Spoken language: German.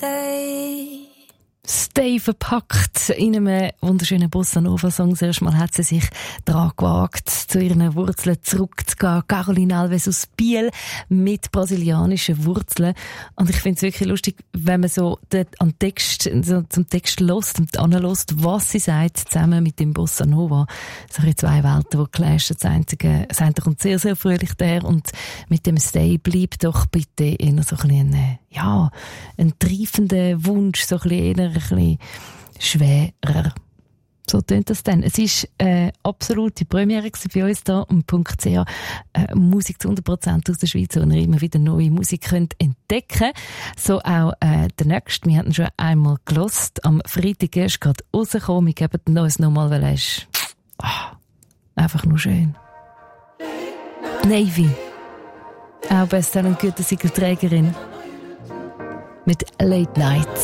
Stay verpackt in einem wunderschönen Bossa Nova Song. Zuerst mal hat sie sich daran gewagt, zu ihren Wurzeln zurückzugehen. Caroline Alves aus Biel mit brasilianischen Wurzeln. Und ich finde es wirklich lustig, wenn man so an Text, so zum Text hört und anhört, was sie sagt, zusammen mit dem Bossa Nova. So zwei Welten, die clashen. Das eine kommt sehr, sehr fröhlich daher und mit dem Stay bleib doch bitte eher so ein triefender Wunsch, so ein bisschen schwerer. So tönt das dann. Es ist absolute Premiere bei uns hier am .ch. Musik zu 100% aus der Schweiz, wo ihr immer wieder neue Musik könnt entdecken. So auch der nächste. Wir hatten schon einmal gelost. Am Freitag ist gerade rausgekommen. Wir geben den uns nochmal, weil er ist einfach nur schön. Navy. Auch Bestseller- und Gütesiegel-Trägerin. Mit Late Nights.